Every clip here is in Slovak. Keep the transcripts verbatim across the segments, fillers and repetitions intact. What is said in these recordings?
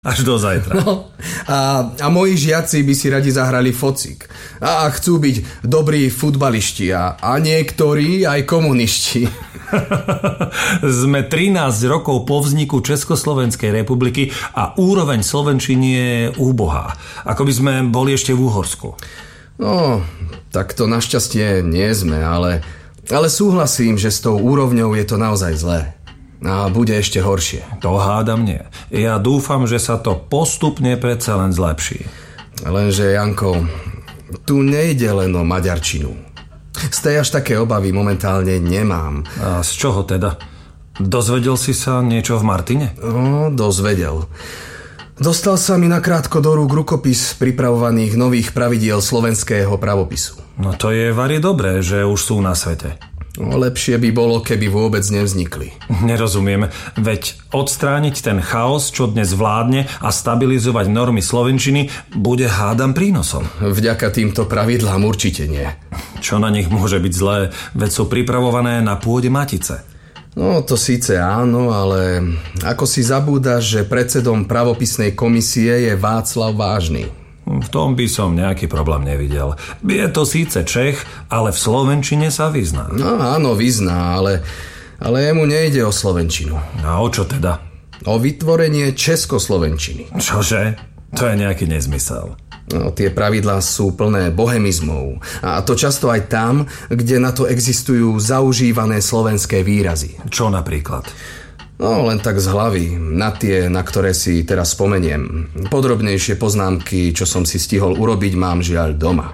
Až do zajtra. No, a, a moji žiaci by si radi zahrali focík. A chcú byť dobrí futbalisti a, a niektorí aj komunisti. Sme trinásť rokov po vzniku Československej republiky a úroveň slovenčiny je úbohá. Ako by sme boli ešte v Uhorsku. No, tak to našťastie nie sme, ale, ale súhlasím, že s tou úrovňou je to naozaj zlé. A bude ešte horšie. To hádam nie. Ja dúfam, že sa to postupne predsa len zlepší. Lenže, Janko, tu nejde len o maďarčinu. Z tej až také obavy momentálne nemám. A z čoho teda? Dozvedel si sa niečo v Martine? No, dozvedel. Dostal sa mi nakrátko do rúk rukopis pripravovaných nových pravidiel slovenského pravopisu. No to je vari dobré, že už sú na svete. No, lepšie by bolo, keby vôbec nevznikli. Nerozumiem. Veď odstrániť ten chaos, čo dnes vládne, a stabilizovať normy slovenčiny bude, hádam, prínosom. Vďaka týmto pravidlám určite nie. Čo na nich môže byť zlé? Veď sú pripravované na pôde Matice. No to síce áno, ale ako si zabúdaš, že predsedom pravopisnej komisie je Václav Vážny. V tom by som nejaký problém nevidel. Je to síce Čech, ale v slovenčine sa vyzná. No áno, vyzná, ale, ale jemu nejde o slovenčinu. A o čo teda? O vytvorenie českoslovenčiny. Čože? To je nejaký nezmysel. No, tie pravidlá sú plné bohemizmov. A to často aj tam, kde na to existujú zaužívané slovenské výrazy. Čo napríklad? No, len tak z hlavy, na tie, na ktoré si teraz spomeniem. Podrobnejšie poznámky, čo som si stihol urobiť, mám žiaľ doma.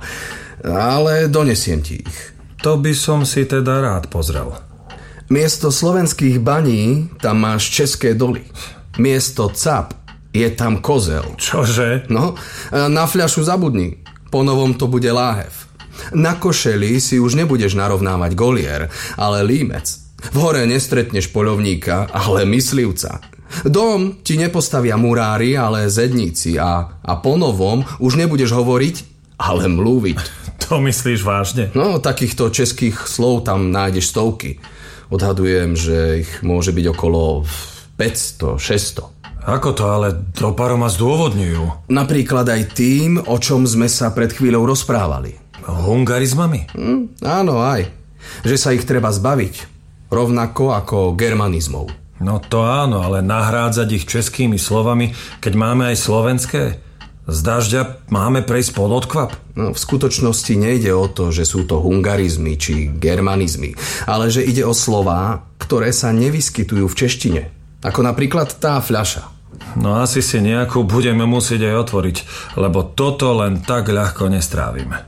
Ale donesiem ti ich. To by som si teda rád pozrel. Miesto slovenských baní tam máš české doly. Miesto cap je tam kozel. Čože? No, na fľašu zabudni. Po novom to bude láhev. Na košeli si už nebudeš narovnávať golier, ale límec. V hore nestretneš poľovníka, ale myslivca. Dom ti nepostavia murári, ale zedníci. A, a po novom už nebudeš hovoriť, ale mluviť. To myslíš vážne? No, takýchto českých slov tam nájdeš stovky. Odhadujem, že ich môže byť okolo päťsto šesťsto. Ako to ale do paroma zdôvodňujú? Napríklad aj tým, o čom sme sa pred chvíľou rozprávali. Hungarizmami? Hm, áno, aj. Že sa ich treba zbaviť. Rovnako ako germanizmov. No to áno, ale nahrádzať ich českými slovami, keď máme aj slovenské? Z dažďa máme prejsť pod odkvap? No, v skutočnosti nejde o to, že sú to hungarizmy či germanizmy, ale že ide o slová, ktoré sa nevyskytujú v češtine. Ako napríklad tá fľaša. No asi si nejakú budeme musieť aj otvoriť, lebo toto len tak ľahko nestrávime.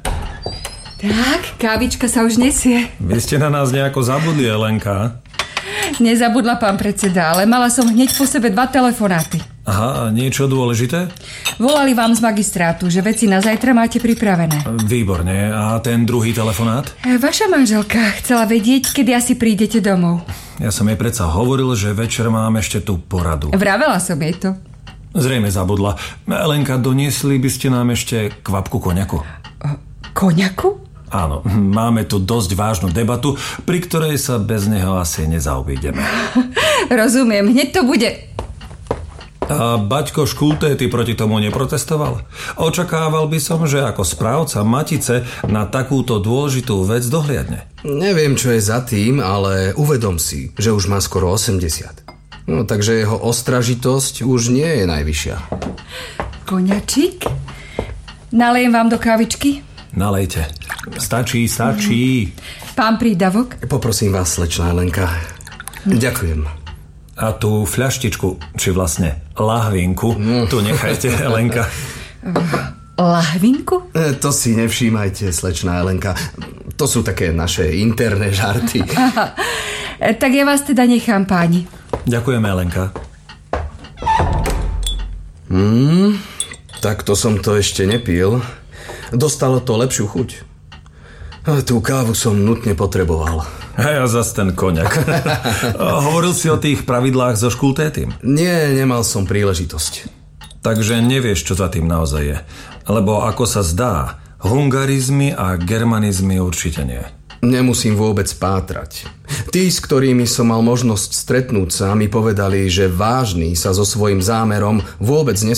Tak, kávička sa už nesie. Vy ste na nás nejako zabudli, Elenka. Nezabudla, pán predseda, ale mala som hneď po sebe dva telefonáty. Aha, a niečo dôležité? Volali vám z magistrátu, že veci na zajtra máte pripravené. Výborne. A ten druhý telefonát? Vaša manželka chcela vedieť, kedy asi prídete domov. Ja som jej predsa hovoril, že večer mám ešte tú poradu. Vravela som jej to. Zrejme zabudla. Elenka, doniesli by ste nám ešte kvapku koniaku? Koniaku? Áno, máme tu dosť vážnu debatu, pri ktorej sa bez neho asi nezaobídeme. Rozumiem, hneď to bude. A Baťko Škultéty proti tomu neprotestoval? Očakával by som, že ako správca Matice na takúto dôležitú vec dohliadne. Neviem, čo je za tým, ale uvedom si, že už má skoro osemdesiat. No, takže jeho ostražitosť už nie je najvyššia. Koniačik? Nalejem vám do kávičky? Nalejte. Stačí, stačí. Pán prídavok? Poprosím vás, slečná Helenka. Ďakujem. A tú fľaštičku, či vlastne lahvinku, mm. tu nechajte, Helenka. Lahvinku? E, to si nevšímajte, slečná Helenka. To sú také naše interné žarty. Aha. E, tak ja vás teda nechám, páni. Ďakujem, Helenka. Hmm, tak to som to ešte nepil. Dostalo to lepšiu chuť. A tú kávu som nutne potreboval. A ja zas ten koniak. Hovoril si o tých pravidlách so Škultétym? Nie, nemal som príležitosť. Takže nevieš, čo za tým naozaj je. Lebo ako sa zdá, hungarizmy a germanizmy určite nie. Nemusím vôbec pátrať. Tí, s ktorými som mal možnosť stretnúť sa, mi povedali, že vážny sa so svojím zámerom vôbec